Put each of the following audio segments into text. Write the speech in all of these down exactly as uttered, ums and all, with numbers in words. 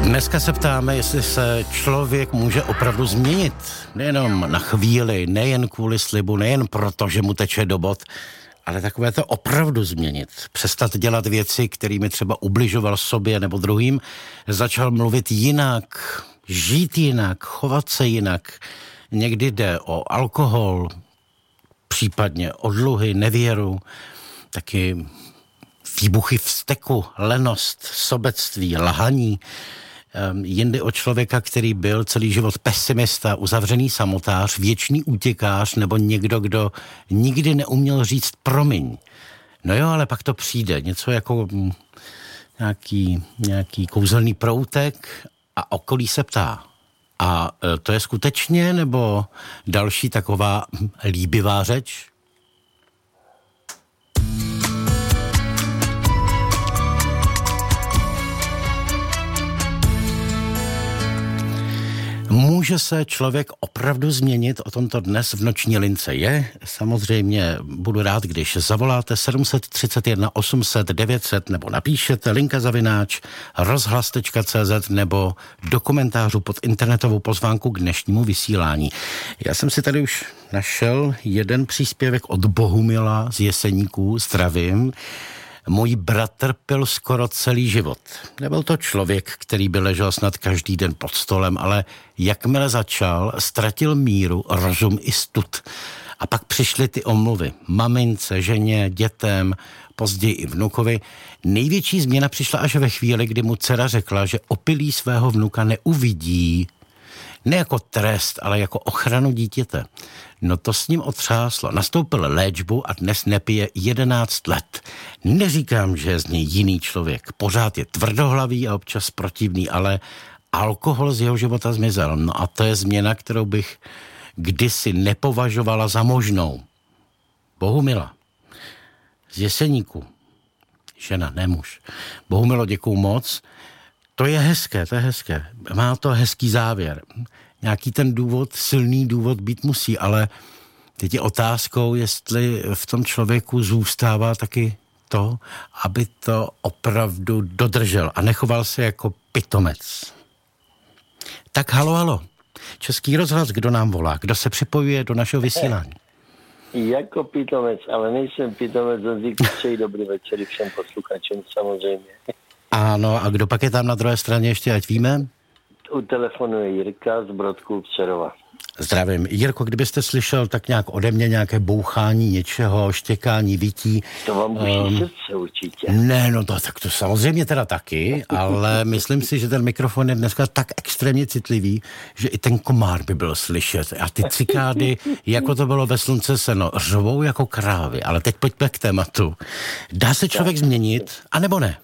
Dneska se ptáme, jestli se člověk může opravdu změnit. Nejenom na chvíli, nejen kvůli slibu, nejen proto, že mu teče do bot, ale takové to opravdu změnit. Přestat dělat věci, kterými třeba ubližoval sobě nebo druhým. Začal mluvit jinak, žít jinak, chovat se jinak. Někdy jde o alkohol, případně o dluhy, nevěru, taky výbuchy vzteku, lenost, sobectví, lhaní. Jindy o člověka, který byl celý život pesimista, uzavřený samotář, věčný útěkář nebo někdo, kdo nikdy neuměl říct promiň. No jo, ale pak to přijde. Něco jako nějaký, nějaký kouzelný proutek a okolí se ptá. A to je skutečně nebo další taková líbivá řeč? Může se člověk opravdu změnit? O tomto dnes v Noční lince je. Samozřejmě budu rád, když zavoláte sedm tři jedna osm set devět set nebo napíšete linka zavináč rozhlas tečka cé zet nebo do komentářů pod internetovou pozvánku k dnešnímu vysílání. Já jsem si tady už našel jeden příspěvek od Bohumila z Jeseníků. Zdravím. Můj bratr pil skoro celý život. Nebyl to člověk, který by ležel snad každý den pod stolem, ale jakmile začal, ztratil míru, rozum i stud. A pak přišly ty omluvy. Mamince, ženě, dětem, později i vnukovi. Největší změna přišla až ve chvíli, kdy mu dcera řekla, že opilý svého vnuka neuvidí. Ne jako trest, ale jako ochranu dítěte. No to s ním otřáslo. Nastoupil léčbu a dnes nepije jedenáct let. Neříkám, že je z něj jiný člověk. Pořád je tvrdohlavý a občas protivný, ale alkohol z jeho života zmizel. No a to je změna, kterou bych kdysi nepovažovala za možnou. Bohumila z Jeseníku. Žena, ne muž. Bohumilo, děkuju moc. To je hezké, to je hezké. Má to hezký závěr. Nějaký ten důvod, silný důvod být musí, ale teď je otázkou, jestli v tom člověku zůstává taky to, aby to opravdu dodržel a nechoval se jako pitomec. Tak halo, halo. Český rozhlas, kdo nám volá? Kdo se připojuje do našeho vysílání? Jako pitomec, ale nejsem pitomec, přeji dobrý večer všem posluchačům samozřejmě. Ano, a kdo pak je tam na druhé straně ještě, ať víme? U telefonu je Jirka z Brodků Přerova. Zdravím. Jirko, kdybyste slyšel tak nějak ode mě nějaké bouchání něčeho, štěkání, vytí. To vám buší um, srdce určitě. Ne, no to, tak to samozřejmě teda taky, ale myslím si, že ten mikrofon je dneska tak extrémně citlivý, že i ten komár by byl slyšet. A ty cikády, jako to bylo ve Slunce seno, řvou jako krávy. Ale teď pojďme k tématu. Dá se člověk změnit, anebo ne?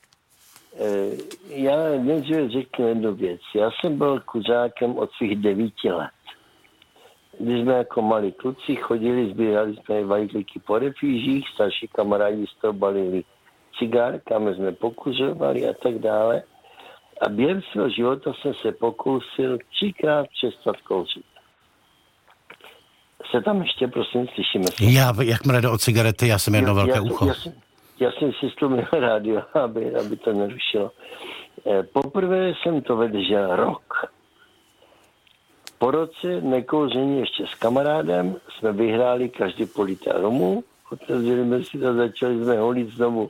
Já nejdříve řeknu jednu věc. Já jsem byl kuřákem od svých devíti let. Když jsme jako malí kluci chodili, sbírali jsme vajtlíky po refýžích, starší kamarádi z toho balili cigárkami, jsme pokuřovali a tak dále. A během svého života jsem se pokusil třikrát přestat kouřit. Se tam ještě, prosím, slyšíme se. Já, jakmile jde o cigarety, já jsem jedno velké já, ucho. Já, já, Já jsem si stlumil rádio, aby, aby to nerušilo. Poprvé jsem to vydržel rok. Po roce nekouření ještě s kamarádem jsme vyhráli každý po liter romu. Otevřeli jsme si to, začali jsme holit znovu.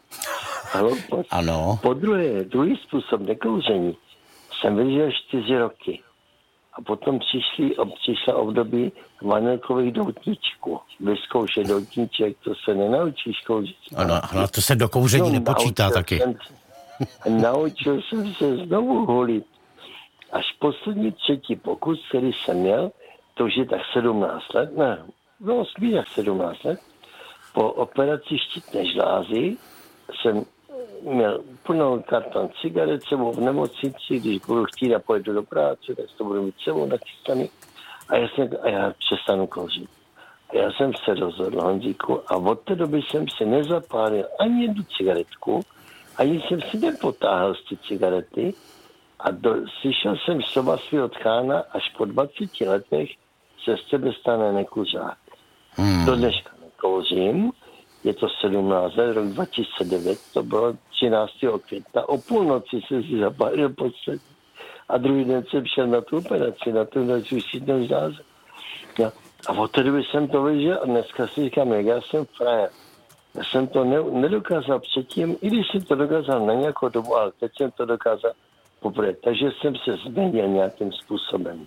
Ano. Po druhé, druhý způsob nekouření jsem vydržel čtyři roky. A potom přišli, přišla období vanilkových doutníčků. Vyzkoušet doutníček, to se nenaučíš kouřit. Ano, ano, to se do kouření no, nepočítá taky. Jsem, naučil jsem se znovu holit. Až poslední třetí pokus, který jsem měl, to už je tak sedmnáct let, ne, no spíš tak sedmnáct let, po operaci štítné žlázy jsem měl plnou karton cigaret sebou v nemocnici, když budu chtít a pojedu do práce, tak to budu mít sebou nachystaný a já, jsem, a já přestanu kouřit. A já jsem se rozhodl, Honzíku, a od té doby jsem si nezapálil ani jednu cigaretku, ani jsem si nepotáhl z ty cigarety a do, slyšel jsem slova svého tchána, až po dvaceti letech se z tebe stane nekuřák. Hmm. Do dneška nekouřím, je to sedmnáct let, rok dva tisíce devět, to bylo třináctého května, o půlnoci jsem si zapálil poslední. A druhý den jsem šel na tu operaci, na tu suicidnou zázrak. No, a od té doby jsem to vyžil a dneska si říkám, jak já jsem frajer. Já jsem to ne, nedokázal předtím, i když jsem to dokázal na nějakou dobu, ale teď jsem to dokázal poprvé. Takže jsem se změnil nějakým způsobem.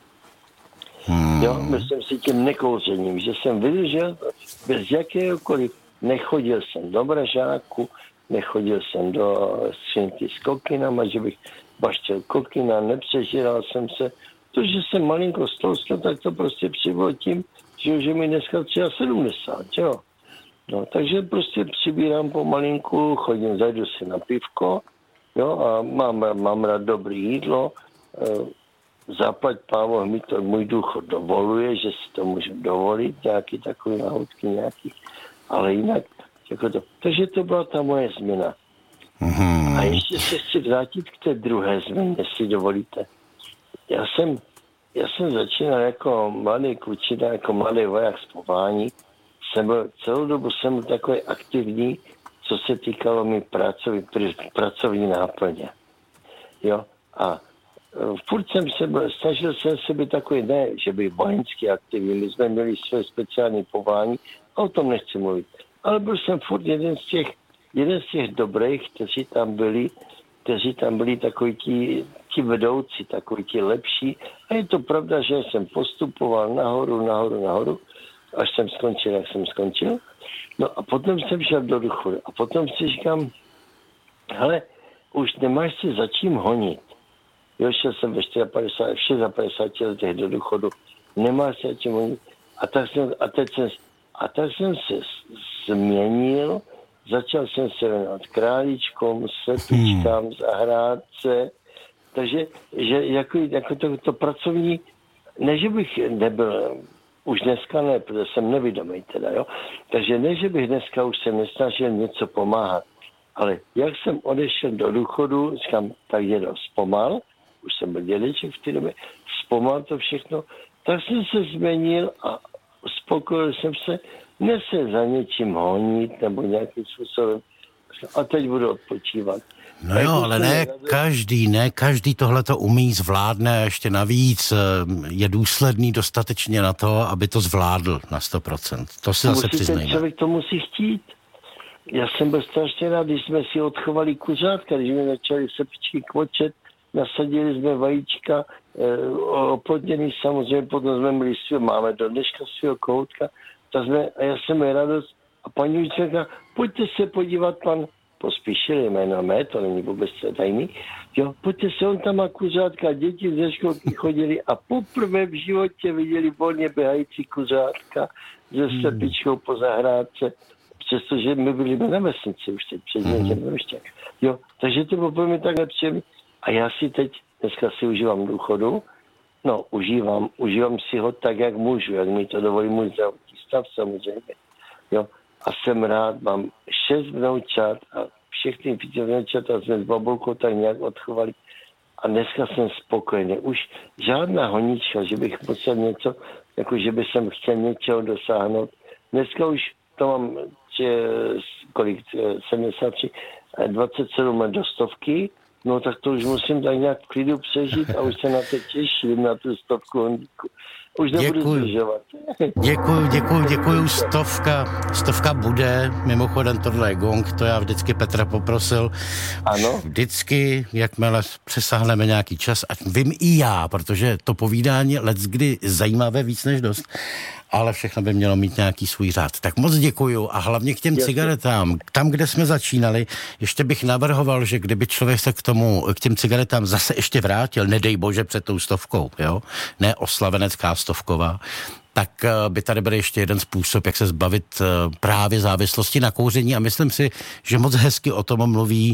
Hmm. Jo, myslím si tím nekouřením, že jsem vydržel bez jakéhokoliv, nechodil jsem do mražáku, nechodil jsem do skřínky s kokinama, že bych baštil kokina, nepřežíral jsem se. To, že jsem malinko stloustl, tak to prostě přibylo tím, že už je mi dneska třeba sedmdesát, jo. No, takže prostě přibírám pomalinku, chodím, zajdu si na pivko, jo, a mám, mám rád dobré jídlo, zaplať pámo, mi to můj důchod dovoluje, že si to můžu dovolit, nějaký takový náhodky nějaký, ale jinak, jako to. Takže to byla ta moje změna. Mm-hmm. A ještě se chci vrátit k té druhé změně, jestli dovolíte. Já jsem, já jsem začínal jako mladý klučina, jako mladý voják z povolání. Jsem byl, celou dobu jsem byl takový aktivní, co se týkalo mi pracovní, pracovní náplně. Jo, a furt jsem se byl, snažil jsem se být takový, ne, že by vojenský aktivní, my jsme měli své speciální povolání, a o tom nechci mluvit. Ale byl jsem furt jeden z těch, jeden z těch dobrých, kteří tam byli, kteří tam byli takový ti, ti vedoucí, takový ti lepší. A je to pravda, že jsem postupoval nahoru, nahoru, nahoru, až jsem skončil, jak jsem skončil. No a potom jsem šel do důchodu. A potom si říkám, hele, už nemáš si za čím honit. Jo, šel jsem ve padesát čtyři, v padesát letech do důchodu. Nemáš si za čím honit. A tak jsem, a teď jsem, a tak jsem se změnil, začal jsem se věnovat králíčkům, slepičkám, hmm. zahrádce. Takže že jako, jako to, to pracovní, ne, že bych nebyl, už dneska ne, protože jsem nevědomý teda, jo. Takže ne, že bych dneska už se nesnažil něco pomáhat. Ale jak jsem odešel do důchodu, říkám, tak je to zpomal, už jsem byl dědeček v té době, zpomal to všechno, tak jsem se změnil a uspokojil jsem se, ne se za něčím honit nebo nějakým způsobem. A teď budu odpočívat. No jo, ale ne každý, ne každý tohle to umí, zvládne a ještě navíc je důsledný dostatečně na to, aby to zvládl na sto procent. To si zase přiznejme. Člověk to musí chtít. Já jsem byl strašně rád, když jsme si odchovali kuřátka, když jsme začali sepičky kvočet, nasadili jsme vajíčka, oplodněný samozřejmě, potom jsme měli svého, máme do dneška svého kohoutka, tak jsme, a já jsem měl radost a paní učitelka, pojďte se podívat, pan Pospíšil, jméno mé, to není vůbec tajný, jo, pojďte se, on tam má kuřátka, děti ze školky chodili a poprvé v životě viděli volně běhající kuřátka se slepičkou po zahrádce, přestože my byli na vesnici už teď před něčem ještě. Jo, takže to bylo pro mě takhle příjemné. A já si teď, dneska si užívám důchodu, no, užívám, užívám si ho tak, jak můžu, jak mi to dovolí můj zdravotní stav samozřejmě, jo. A jsem rád, mám šest vnoučat a všechny vnoučata jsme s babulkou tak nějak odchovali. A dneska jsem spokojený. Už žádná honička, že bych musel něco, jako že bych jsem chtěl něčeho dosáhnout. Dneska už to mám tě, kolik, sedmdesát tři, dvacet sedm let do stovky, no tak to už musím tak nějak v klidu přežít a už se na to těším, na tu stovku honíku. Už nebudu zdržovat. Děkuju, děkuju, děkuju. Stovka, stovka bude. Mimochodem tohle je gong, to já vždycky Petra poprosil. Ano. Vždycky, jakmile přesáhneme nějaký čas, ať vím i já, protože to povídání leckdy zajímavé víc než dost, ale všechno by mělo mít nějaký svůj řád. Tak moc děkuju a hlavně k těm Jasně. cigaretám. Tam, kde jsme začínali, ještě bych navrhoval, že kdyby člověk se k tomu, k těm cigaretám zase ještě vrátil, nedej bože před tou stovkou, jo, ne oslavenecká stovková, tak by tady byl ještě jeden způsob, jak se zbavit právě závislosti na kouření a myslím si, že moc hezky o tom mluví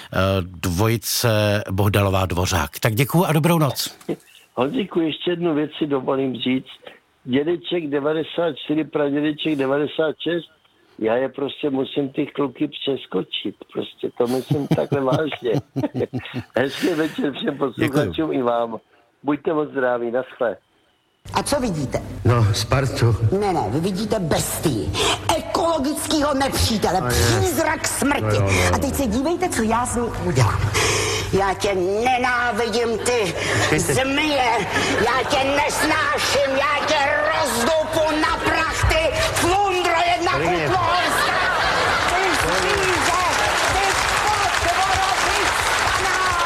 dvojice Bohdalová Dvořák. Tak děkuju a dobrou noc. Honzíku, ještě jednu věc si dovolím říct. Dědeček devadesát čtyři, pradědeček devadesát šest, já je prostě musím ty kluky přeskočit. Prostě to myslím takhle vážně. Hezký večer všem posluchačům i vám. Buďte moc zdraví, naschle. A co vidíte? No, Spartu. Ne, ne, vy vidíte bestii, ekologického nepřítele, přízrak smrti. No, jo, no. A teď se dívejte, co já s ním udělám. Já tě nenávidím, ty zmije, já tě nesnáším, já tě rozdupu na prach, ty flundro jedna kuplohorská, ty zvíře, ty potvoro, ty spaná.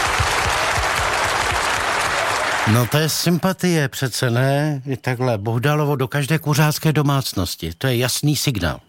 No to je sympatie přece, ne? Je takhle Bohdalovo do každé kuřácké domácnosti. To je jasný signál.